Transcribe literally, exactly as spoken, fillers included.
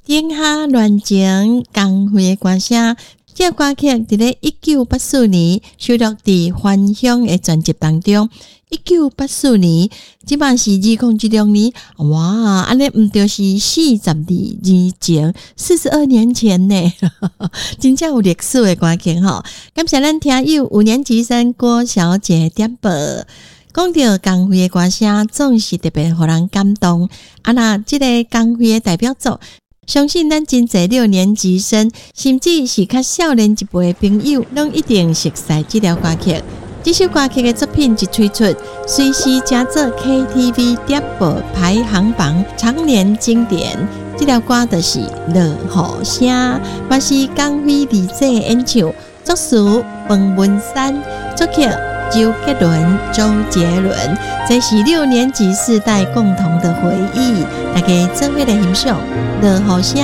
天下恋情江湖的歌声，这歌曲伫咧一九八四年收录伫《幻想》的专辑当中。一九八四年，即嘛是二零一六年，哇！安尼毋就是四十二年前，四十二年前呢，真正有历史的歌曲吼。感谢咱听友五年级生郭小姐点播。讲到江蕙的歌声，总是特别互人感动。啊那即个江蕙的代表作，相信咱真侪六年级生，甚至是较少年一辈的朋友，拢一定熟悉即条歌曲。这首歌曲的作品一推出，随时加做 K T V 点播排行榜常年经典。这条歌就是《落雨声》，嘛是江蕙二姐演唱，作词彭文山，作曲周杰伦、周杰伦，这是六年级世代共同的回忆。大家做伙来欣赏《落雨声》。